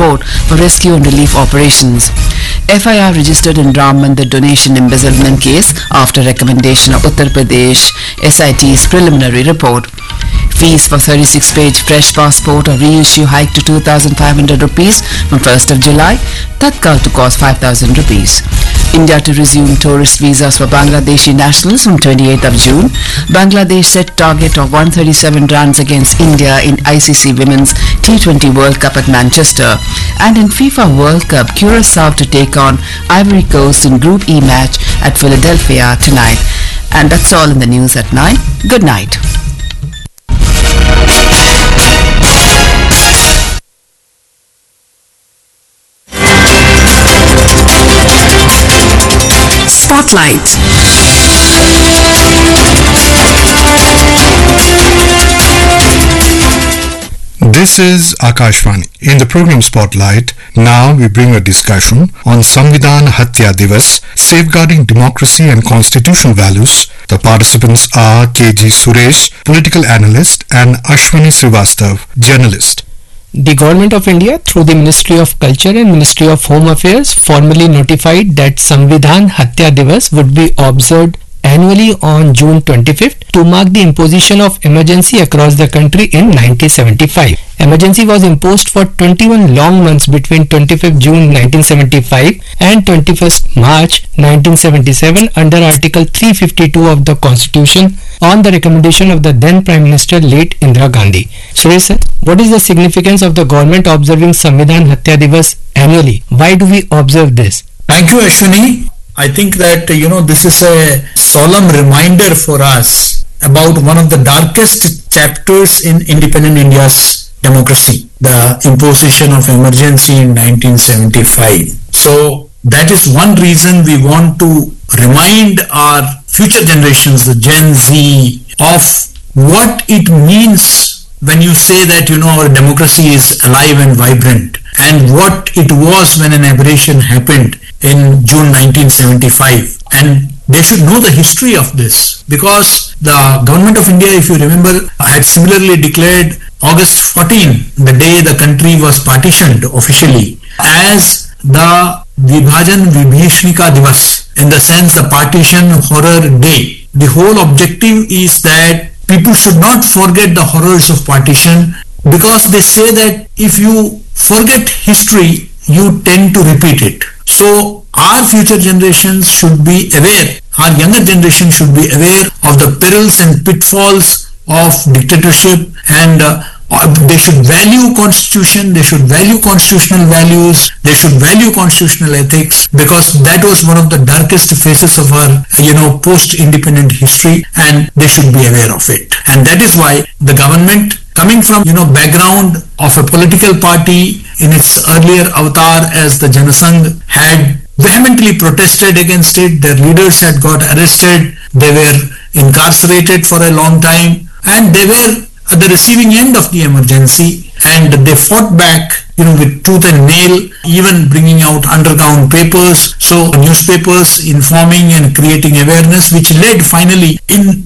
support for rescue and relief operations. FIR registered in Ram Mandir donation embezzlement case after recommendation of Uttar Pradesh SIT's preliminary report. Fees for 36-page fresh passport or reissue hiked to 2,500 rupees from 1st of July, Tatkal to cost 5,000 rupees. India to resume tourist visas for Bangladeshi nationals from 28th of June. Bangladesh set target of 137 runs against India in ICC Women's T20 World Cup at Manchester. And in FIFA World Cup, Curacao to take on Ivory Coast in Group E match at Philadelphia tonight. And that's all in the news at 9. Good night. Spotlight. This is Akashvani. In the program Spotlight, now we bring a discussion on Samvidhan Hatya Divas, safeguarding democracy and constitutional values. The participants are KG Suresh, political analyst, and Ashwini Srivastav, journalist. The Government of India, through the Ministry of Culture and Ministry of Home Affairs, formally notified that Samvidhan Hatya Divas would be observed annually on June 25th to mark the imposition of emergency across the country in 1975. Emergency was imposed for 21 long months between 25th June 1975 and 21st March 1977 under Article 352 of the Constitution on the recommendation of the then Prime Minister late Indira Gandhi. Suresh sir, what is the significance of the government observing Samvidhan Hatya Divas annually? Why do we observe this? Thank you, Ashwini. I think that, this is a solemn reminder for us about one of the darkest chapters in independent India's democracy, the imposition of emergency in 1975. So that is one reason we want to remind our future generations, the Gen Z, of what it means when you say that, our democracy is alive and vibrant, and what it was when an aberration happened in June 1975. And they should know the history of this, because the Government of India, if you remember, had similarly declared August 14, the day the country was partitioned officially, as the Vibhajan Vibhishnika Divas, in the sense the partition horror day. The whole objective is that people should not forget the horrors of partition, because they say that if you forget history, you tend to repeat it. So our future generations should be aware, our younger generation should be aware of the perils and pitfalls of dictatorship, and they should value constitution, they should value constitutional values, they should value constitutional ethics, because that was one of the darkest phases of our, post-independent history, and they should be aware of it. And that is why the government, coming from, background of a political party in its earlier avatar as the Janasangh, had vehemently protested against it. Their leaders had got arrested, they were incarcerated for a long time, and they were at the receiving end of the emergency, and they fought back, with tooth and nail, even bringing out underground papers, so newspapers informing and creating awareness, which led finally in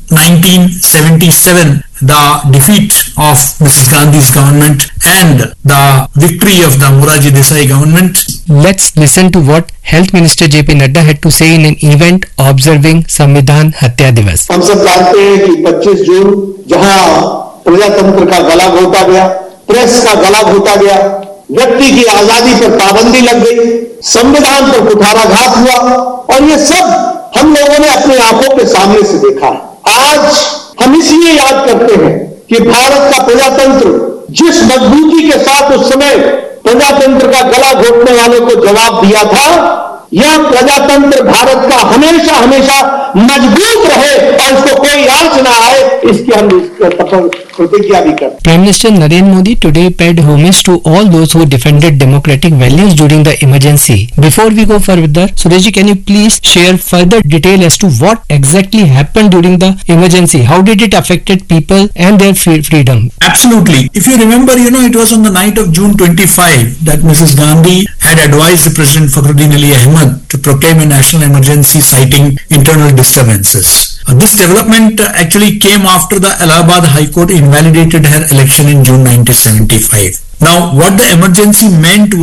1977 the defeat of Mrs. Gandhi's government and the victory of the Morarji Desai government. Let's listen to what Health Minister JP Nadda had to say in an event observing Samvidhan Hatya Divas. हम सब जानते हैं कि 25 जून जहां प्रजातंत्र का गला घोटा गया, प्रेस का गला घोटा गया, व्यक्ति की आजादी पर पाबंदी लग गई, संविधान पर कुठाराघात हुआ, और ये सब हम लोगों ने अपनी आंखों के सामने से देखा है। आज हम इसलिए याद करते हैं कि भारत का प्रजातंत्र जिस मजबूती के साथ उस समय प्रजातंत्र का गला घोटने वाले को जवाब दिया था, यह प्रजातंत्र भारत का हमेशा हमेशा मजबूत रहे और इसको कोई आंच ना आए, इसकी हम प्रतिज्ञा भी करते हैं। Prime Minister Narendra Modi today paid homage to all those who defended democratic values during the emergency. Before we go further, Suresh, can you please share further detail as to what exactly happened during the emergency? How did it affected people and their freedom? Absolutely. If you remember, it was on the night of June 25 that Mrs. Gandhi had advised the President Fakhruddin Ali Ahmed to proclaim a national emergency citing internal disturbances. This development actually came after the Allahabad High Court invalidated her election in June 1975. Now, what the emergency meant